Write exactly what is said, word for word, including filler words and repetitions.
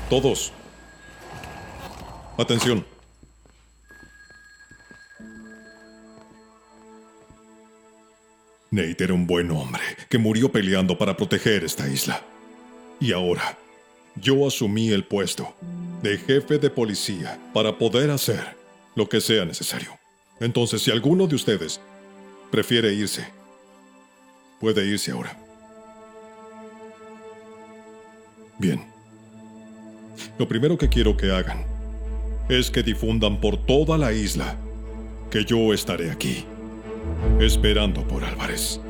Todos. Atención. Nate era un buen hombre que murió peleando para proteger esta isla. Y ahora, yo asumí el puesto de jefe de policía para poder hacer lo que sea necesario. Entonces, si alguno de ustedes prefiere irse, puede irse ahora. Bien. Lo primero que quiero que hagan es que difundan por toda la isla que yo estaré aquí, esperando por Álvarez.